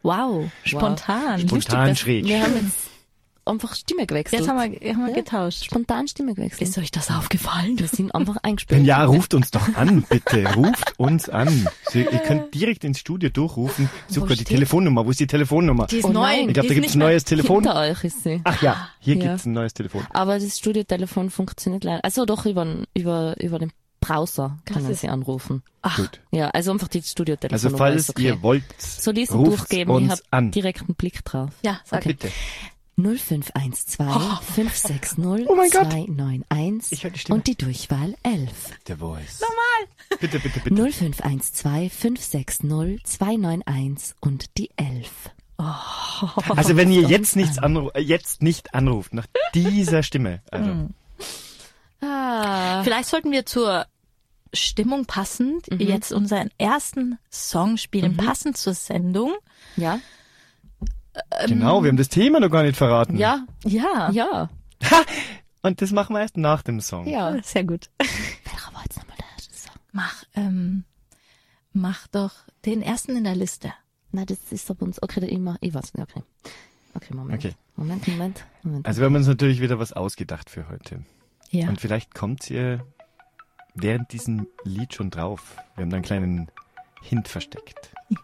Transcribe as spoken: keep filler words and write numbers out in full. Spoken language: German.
Wow, spontan. Wow. Spontan Lustig, schräg. Wir haben jetzt einfach Stimme gewechselt. Jetzt haben wir, haben wir Ja. getauscht. Spontan Stimme gewechselt. Ist euch das aufgefallen? Wir sind einfach eingespielt. Ja, ruft uns doch an, bitte. Ruft uns an. So, ihr könnt direkt ins Studio durchrufen. Sucht mal die steht- Telefonnummer. Wo ist die Telefonnummer? Die ist Oh neu. nein. Ich glaube, da Die ist gibt's nicht ein mehr- neues Telefon. Hinter euch ist sie. Ach ja, hier Ja. gibt's ein neues Telefon. Aber das Studiotelefon funktioniert leider. Also doch über, über, über den Browser kann man ist- sie anrufen. Gut. Ja, also einfach die Studiotelefon. Also falls ist okay. ihr wollt, Soll ich es ruft's durchgeben? Ich uns habe an. direkt einen Blick drauf. Ja, sag ich. Bitte. null fünf eins zwei fünf sechs null Oh mein Gott. zwei neun eins Ich hör die Stimme. und die Durchwahl elf. The Voice. Normal. Bitte, bitte, bitte. null fünf eins zwei fünf sechs null zwei neun eins und die elf. Also wenn ihr jetzt nichts anru äh, jetzt nicht anruft, nach dieser Stimme. Also, Ah. Vielleicht sollten wir zur Stimmung passend jetzt unseren ersten Song spielen, passend zur Sendung. Ja? genau, wir haben das Thema noch gar nicht verraten. Ja? Ja, Ja. Und das machen wir erst nach dem Song. Ja. sehr gut. Welcher war jetzt nochmal der erste Song? Mach, ähm, mach doch den ersten in der Liste. Nein, das ist aber uns. Okay, ich mach, ich weiß nicht. Okay. Okay, Moment. Okay. Moment, Moment, Moment. Also wir haben uns natürlich wieder was ausgedacht für heute. Ja. Und vielleicht kommt ihr während diesem Lied schon drauf. Wir haben da einen kleinen Hint versteckt.